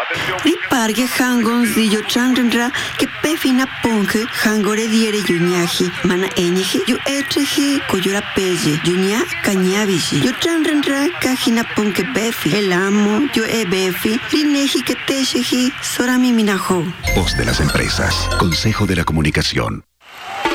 Ripargue hangon yo chanrenra que pefina ponge hangore diere yuñaji mana eñeji yo etreji coyora pelle yuña cañabishi yo chanrenra cajina ponge befi el amo yo befi lineji que tejeji sorami minajo. Voz de las empresas. Consejo de la Comunicación.